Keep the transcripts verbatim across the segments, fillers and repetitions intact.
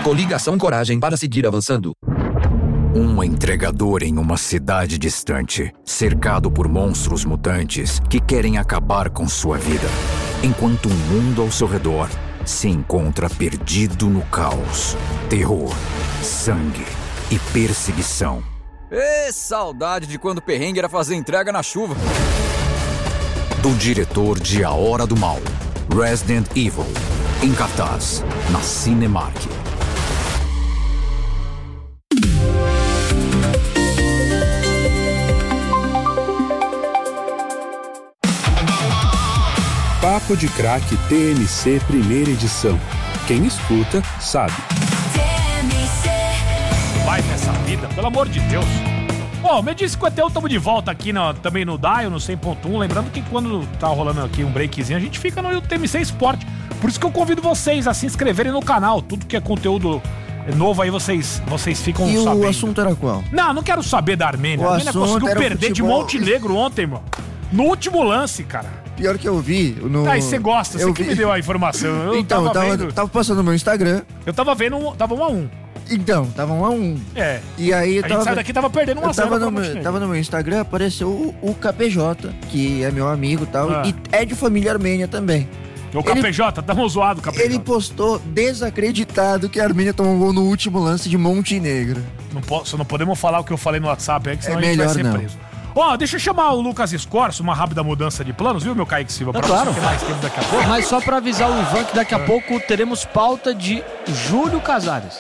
Coligação Coragem para seguir avançando. Um entregador em uma cidade distante, cercado por monstros mutantes que querem acabar com sua vida, enquanto o mundo ao seu redor se encontra perdido no caos, terror, sangue e perseguição. Ê, saudade de quando o perrengue era fazer entrega na chuva. Do diretor de A Hora do Mal, Resident Evil, em cartaz, na Cinemark. Papo de Crack T M C Primeira Edição. Quem escuta, sabe. Vai nessa vida, pelo amor de Deus. Bom, me disse cinquenta e um, estamos de volta aqui no, também no Dial, no cem ponto um. Lembrando que quando tá rolando aqui um breakzinho, a gente fica no T M C Sport. Por isso que eu convido vocês a se inscreverem no canal. Tudo que é conteúdo novo aí, vocês, vocês ficam e sabendo. E o assunto era qual? Não, não quero saber da Armênia. O a Armênia conseguiu perder futebol de Montenegro ontem, irmão. No último lance, cara. Pior que eu vi no... Aí você gosta, você eu que vi... me deu a informação. Eu então, tava, tava, vendo... tava passando no meu Instagram. Eu tava vendo, um, tava um a um. Então, tava um a um. É. E aí eu a tava... gente saiu daqui tava perdendo um a zero. Tava, no tava no meu Instagram, apareceu o, o K P J, que é meu amigo e tal, ah. e é de família armênia também. O K P J, ele, tamo zoado o K P J. Ele postou desacreditado que a Armênia tomou um gol no último lance de Montenegro. Não, posso, não podemos falar o que eu falei no WhatsApp, é que senão é a gente melhor vai ser não. preso. Ó, oh, deixa eu chamar o Lucas Escorço, uma rápida mudança de planos, viu, meu Kaique Silva? É pra claro. você ter mais tempo daqui a pouco. Mas só pra avisar o Ivan que daqui a é. pouco teremos pauta de Júlio Casares.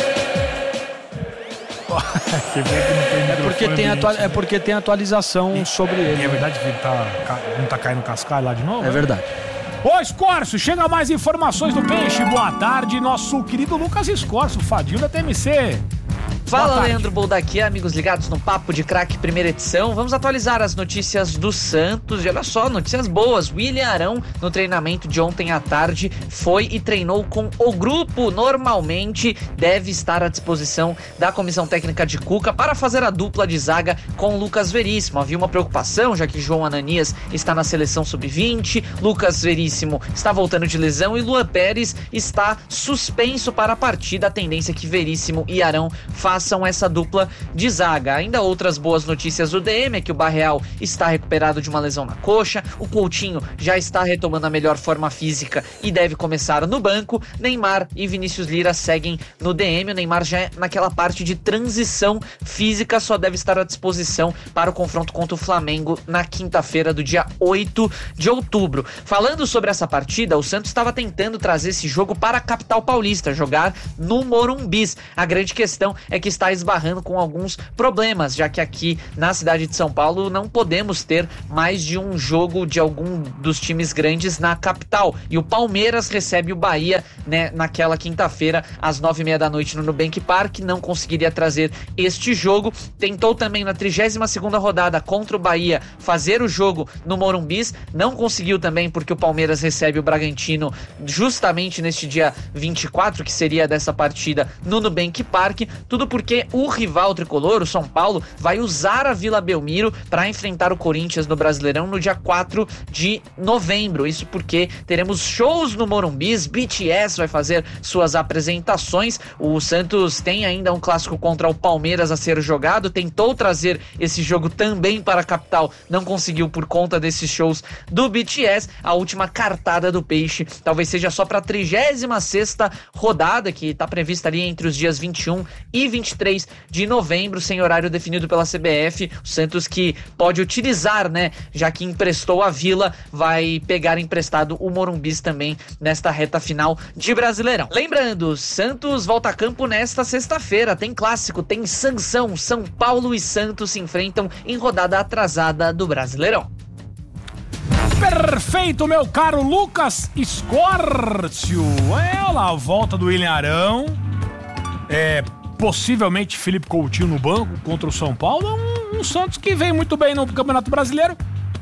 é, porque tem atua- é porque tem atualização e, sobre ele. E é verdade que ele tá, não tá caindo cascalho lá de novo? É né? verdade. Ô, Escorço, chega mais informações do Peixe. Boa tarde, nosso querido Lucas Escorço, fadinho da T M C. Fala, Leandro Boldaquia, amigos ligados no Papo de Crack Primeira Edição. Vamos atualizar as notícias do Santos. E olha só, notícias boas. William Arão, no treinamento de ontem à tarde, foi e treinou com o grupo. Normalmente deve estar à disposição da comissão técnica de Cuca para fazer a dupla de zaga com Lucas Veríssimo. Havia uma preocupação, já que João Ananias está na seleção sub vinte, Lucas Veríssimo está voltando de lesão e Luan Pérez está suspenso para a partida. A tendência é que Veríssimo e Arão façam são essa dupla de zaga. Ainda outras boas notícias do D M é que o Barreal está recuperado de uma lesão na coxa, o Coutinho já está retomando a melhor forma física e deve começar no banco. Neymar e Vinícius Lira seguem no D M, o Neymar já é naquela parte de transição física, só deve estar à disposição para o confronto contra o Flamengo na quinta-feira do dia oito de outubro. Falando sobre essa partida, o Santos estava tentando trazer esse jogo para a capital paulista, jogar no Morumbis. A grande questão é que está esbarrando com alguns problemas, já que aqui na cidade de São Paulo não podemos ter mais de um jogo de algum dos times grandes na capital. E o Palmeiras recebe o Bahia, né, naquela quinta-feira às nove e meia da noite no Nubank Park. Não conseguiria trazer este jogo. Tentou também na trigésima segunda rodada contra o Bahia fazer o jogo no Morumbis. Não conseguiu também porque o Palmeiras recebe o Bragantino justamente neste dia vinte e quatro, que seria dessa partida no Nubank Park. Tudo por porque o rival tricolor, o São Paulo, vai usar a Vila Belmiro para enfrentar o Corinthians no Brasileirão no dia quatro de novembro. Isso porque teremos shows no Morumbis, B T S vai fazer suas apresentações. O Santos tem ainda um clássico contra o Palmeiras a ser jogado, tentou trazer esse jogo também para a capital, não conseguiu por conta desses shows do B T S. A última cartada do Peixe talvez seja só para a trigésima sexta rodada, que está prevista ali entre os dias vinte e um e vinte e três de novembro, sem horário definido pela C B F. O Santos, que pode utilizar, né, já que emprestou a Vila, vai pegar emprestado o Morumbis também nesta reta final de Brasileirão. Lembrando, Santos volta a campo nesta sexta-feira, tem clássico, tem sanção. São Paulo e Santos se enfrentam em rodada atrasada do Brasileirão. Perfeito, meu caro Lucas Escorcio. É, olha lá, a volta do William Arão. É... Possivelmente Felipe Coutinho no banco contra o São Paulo. É um, um Santos que vem muito bem no Campeonato Brasileiro.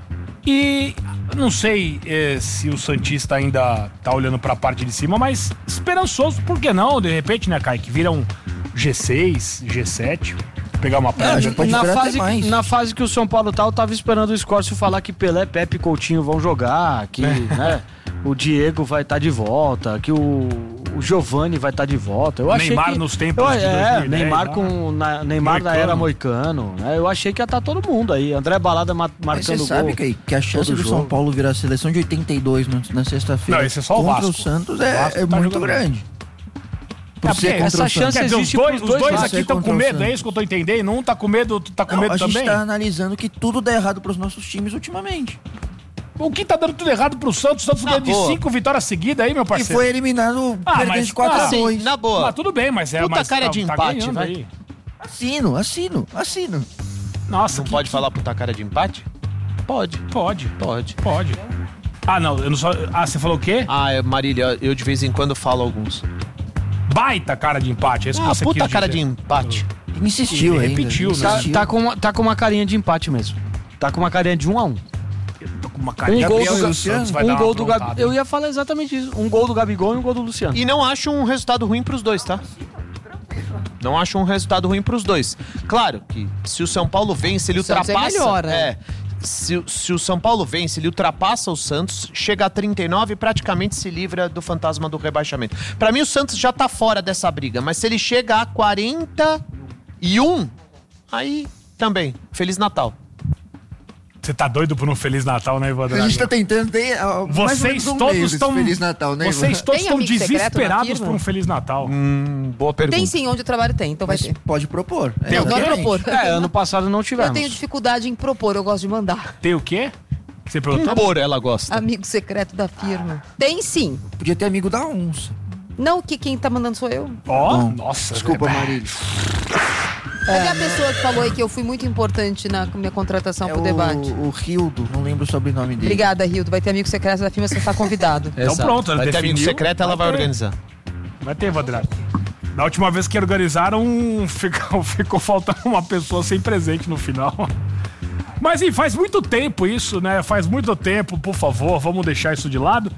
E não sei eh, se o santista ainda tá olhando pra parte de cima, mas esperançoso, por que não? De repente, né, Kaique? Vira um G seis, G sete, pegar uma praia. É, na, fase, na fase que o São Paulo tá, eu tava esperando o Escorcio falar que Pelé, Pepe e Coutinho vão jogar, que, é. né, o Diego vai estar tá de volta, que o, o Giovani vai estar de volta. Eu achei Neymar que, nos tempos eu, de é, dois mil e dez, Neymar lá. com na, Neymar Moicano. da era Moicano. Né? Eu achei que ia estar todo mundo aí. André Balada ma- Mas marcando você gol. sabe que, que a chance todo do jogo. São Paulo virar a seleção de oitenta e dois no, na sexta-feira Não, esse é só o contra Vasco. o Santos O é, Vasco é tá muito jogando grande. Por É, ser porque contra essa o chance Santos. Quer dizer, os existe dois, pros os dois dois lados. aqui estão Contra com o medo, Santos. é isso que eu tô entendendo? Um tá com medo, tu tá com Não, medo a gente também? tá analisando que tudo dá errado pros nossos times ultimamente. O que tá dando tudo errado pro Santos? O Santos ganhou de boa. cinco vitórias seguidas aí, meu E parceiro. foi eliminado Ah, perdendo mas, de quatro a ah, dois. Na boa. Mas tudo bem, mas é... Puta mas cara tá, de tá empate, ganhando vai. aí. Assino, assino, assino. Nossa, Não que- pode falar puta cara de empate? Pode, Pode, pode. pode. Ah, não, eu não só... Ah, você falou o quê? Ah, é, Marília, eu de vez em quando falo alguns. Baita cara de empate, é isso que Ah, você puta quis cara dizer. de empate. Ele insistiu Ele ainda. repetiu, né? Tá, insistiu. tá com, uma- tá com uma carinha de empate mesmo. Tá com uma carinha de um a um. Tô com uma carinha Um gol de do Santos Luciano, vai dar Um uma gol do Gabi... aprontada, Eu hein? ia falar exatamente isso. Um gol do Gabigol e um gol do Luciano. E não acho um resultado ruim pros dois, tá? Não acho um resultado ruim pros dois. Claro que se o São Paulo vence, ele O Santos é ultrapassa... melhor, né? É. Se, se o São Paulo vence, ele ultrapassa o Santos, chega a trinta e nove e praticamente se livra do fantasma do rebaixamento. Pra mim, o Santos já tá fora dessa briga, mas se ele chega a quarenta e um, aí também, Feliz Natal. Você tá doido por um Feliz Natal, né, Ivan A gente tá tentando ter ah, mais ou Vocês menos um todos mês desse estão... Feliz Natal, né? Vocês Ivan? todos Tem estão amigo secreto na desesperados firma? por um Feliz Natal. Hum, boa pergunta. Tem sim, onde o trabalho tem, então vai Mas ter. pode propor. Tem Eu o adoro quê? propor. É, ano passado não Eu tivemos. tenho dificuldade em propor, eu gosto de mandar. Tem o quê? Você perguntou? Impor, ela gosta. Amigo secreto da firma. Tem sim. Podia ter amigo da onça. Não, que quem tá mandando sou eu. Ó, Bom, nossa. Desculpa, velho. Marília. Cadê a pessoa que falou aí que eu fui muito importante na minha contratação É pro debate? o, o Rildo, não lembro o sobrenome dele. Obrigada, Rildo. Vai ter amigo secreto da firma, você tá convidado. Então pronto, ela Vai ter amigo definiu. secreto, ela vai ter. organizar. Vai ter, Vadrado. Na última vez que organizaram, ficou, ficou faltando uma pessoa sem presente no final. Mas enfim, faz muito tempo isso, né? Faz muito tempo, por favor, vamos deixar isso de lado.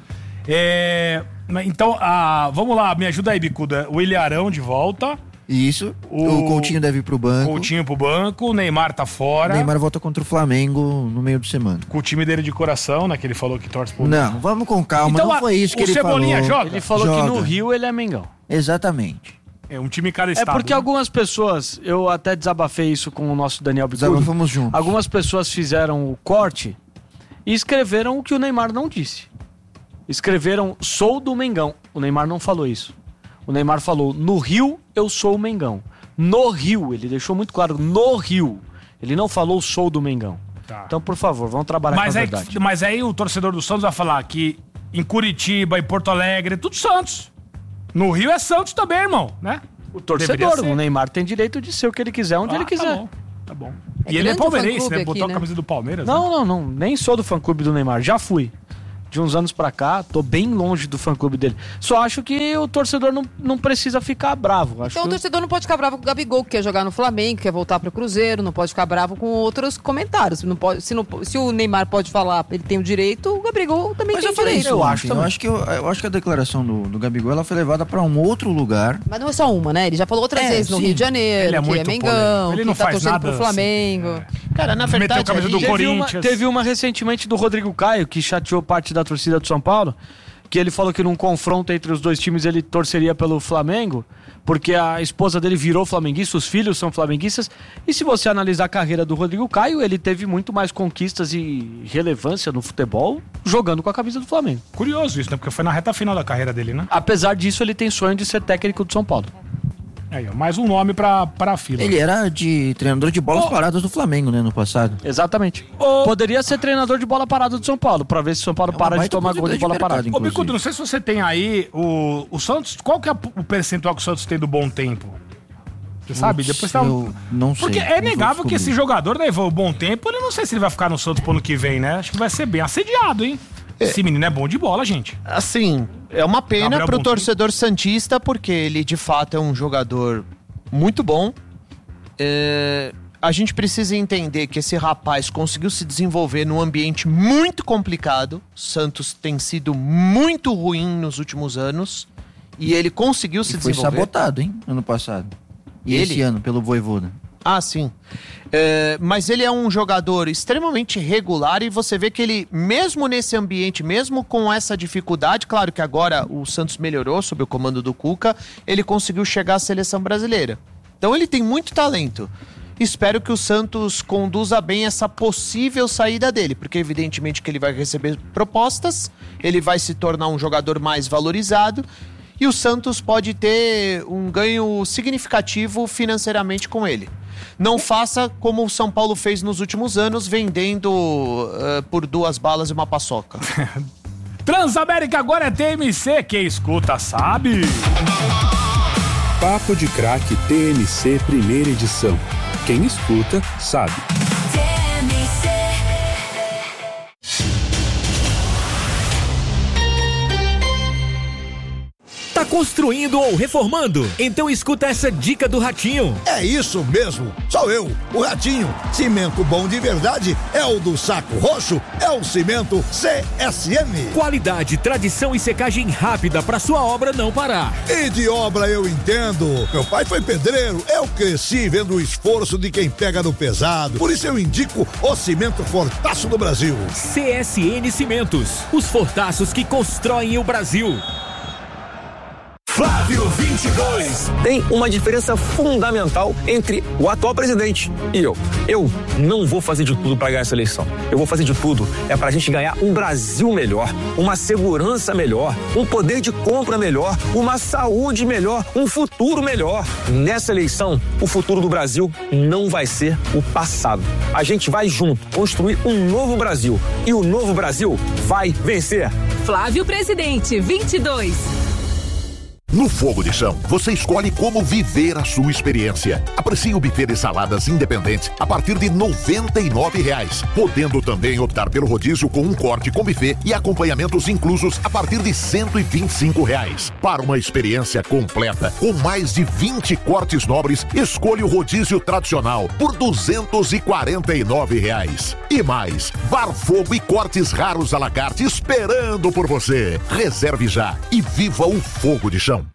É... Então, ah, vamos lá, me ajuda aí, Bicuda. O Ilharão de volta. Isso. O- O, Coutinho deve ir pro banco. Coutinho pro banco, o Neymar tá fora. Neymar volta contra o Flamengo no meio de semana. Com o time dele de coração, né? Que ele falou que torce pro... Não, vamos com calma. Então, não a- foi isso que o ele Cebolinha falou. joga? Ele falou que no Joga. Rio ele é Mengão. Exatamente. É um time em cada É estado. porque né? algumas pessoas, eu até desabafei isso com o nosso Daniel Bicudo. Desabafamos juntos. Algumas pessoas fizeram o corte e escreveram o que o Neymar não disse. Escreveram, sou do Mengão. O Neymar não falou isso. O Neymar falou, no Rio eu sou o Mengão. No Rio, ele deixou muito claro, no Rio. Ele não falou, sou do Mengão. Tá. Então, por favor, vamos trabalhar Mas com a aí, verdade. mas aí o torcedor do Santos vai falar que em Curitiba, em Porto Alegre, é tudo Santos. No Rio é Santos também, irmão, né? O torcedor, Deveria ser. o Neymar tem direito de ser o que ele quiser, onde Ah, ele quiser. Tá bom, tá bom. É e ele é grande o palmeirense, fã-clube né? aqui, Botou né? a camisa do Palmeiras. né? Não, não, não. Nem sou do fã-clube do Neymar. Já fui. De uns anos pra cá, tô bem longe do fã-clube dele. Só acho que o torcedor não, não precisa ficar bravo. Acho Então o que... torcedor não pode ficar bravo com o Gabigol, que quer jogar no Flamengo, quer voltar pro Cruzeiro, não pode ficar bravo com outros comentários. Não pode, se, não, se o Neymar pode falar, ele tem o direito, o Gabigol também Mas tem eu o falei direito. isso eu ontem. acho Eu também. acho que, eu, eu acho que a declaração do, do Gabigol ela foi levada pra um outro lugar. Mas não é só uma, né? Ele já falou outras É, vezes no sim. Rio de Janeiro, Ele é que muito é Mengão, polêmico. Ele não que tá faz torcendo nada pro Flamengo. assim, Cara, na Meteu verdade, a camisa a do gente- Teve uma, Corinthians. teve uma recentemente do Rodrigo Caio, que chateou parte da torcida do São Paulo, que ele falou que num confronto entre os dois times ele torceria pelo Flamengo, porque a esposa dele virou flamenguista, os filhos são flamenguistas, e se você analisar a carreira do Rodrigo Caio, ele teve muito mais conquistas e relevância no futebol jogando com a camisa do Flamengo. Curioso isso, né? Porque foi na reta final da carreira dele, né? Apesar disso, ele tem sonho de ser técnico do São Paulo. Aí, ó, mais um nome pra, pra fila. Ele era de treinador de bolas Oh. paradas do Flamengo, né, no passado. Exatamente. Ô- Poderia ser treinador de bola parada do São Paulo, pra ver se o São Paulo É uma para de baita tomar gol de oportunidade bola de parada. mercado, Ô, inclusive. Bicudo, não sei se você tem aí o, o Santos. Qual que é o percentual que o Santos tem do bom tempo? Você sabe? Depois tá. Eu não sei. Porque é não vou negável que descobrir. esse jogador, né, o bom tempo, ele não sei se ele vai ficar no Santos pro ano que vem, né? Acho que vai ser bem assediado, hein? Esse menino é bom de bola, gente. Assim, é uma pena Gabriel pro Bonfim. torcedor santista, porque ele de fato é um jogador muito bom. É, a gente precisa entender que esse rapaz conseguiu se desenvolver num ambiente muito complicado. Santos tem sido muito ruim nos últimos anos. E ele conseguiu se E foi desenvolver. sabotado, hein, ano passado. E Ele? esse ano, pelo Vojvoda. Ah, sim. É, mas ele é um jogador extremamente regular e você vê que ele, mesmo nesse ambiente, mesmo com essa dificuldade, claro que agora o Santos melhorou sob o comando do Cuca, ele conseguiu chegar à seleção brasileira. Então ele tem muito talento. Espero que o Santos conduza bem essa possível saída dele, porque evidentemente que ele vai receber propostas, ele vai se tornar um jogador mais valorizado e o Santos pode ter um ganho significativo financeiramente com ele. Não faça como o São Paulo fez nos últimos anos, vendendo uh, por duas balas e uma paçoca. Transamérica agora é T M C, quem escuta sabe. Papo de Craque T M C primeira edição. Quem escuta sabe. Tá construindo ou reformando? Então escuta essa dica do Ratinho. É isso mesmo, sou eu, o Ratinho. Cimento bom de verdade é o do Saco Roxo, é o cimento C S M. Qualidade, tradição e secagem rápida pra sua obra não parar. E de obra eu entendo. Meu pai foi pedreiro, eu cresci vendo o esforço de quem pega no pesado. Por isso eu indico o cimento Fortaço do Brasil. C S N Cimentos, os fortaços que constroem o Brasil. Flávio vinte e dois. Tem uma diferença fundamental entre o atual presidente e eu. Eu não vou fazer de tudo para ganhar essa eleição. Eu vou fazer de tudo é para a gente ganhar um Brasil melhor, uma segurança melhor, um poder de compra melhor, uma saúde melhor, um futuro melhor. Nessa eleição, o futuro do Brasil não vai ser o passado. A gente vai junto construir um novo Brasil e o novo Brasil vai vencer. Flávio Presidente vinte e dois. No Fogo de Chão, você escolhe como viver a sua experiência. Aprecie o buffet de saladas independente a partir de noventa e nove reais, podendo também optar pelo rodízio com um corte com buffet e acompanhamentos inclusos a partir de cento e vinte e cinco reais. Para uma experiência completa, com mais de vinte cortes nobres, escolha o rodízio tradicional por duzentos e quarenta e nove reais. E mais, bar fogo e cortes raros à la carte esperando por você. Reserve já e viva o Fogo de Chão.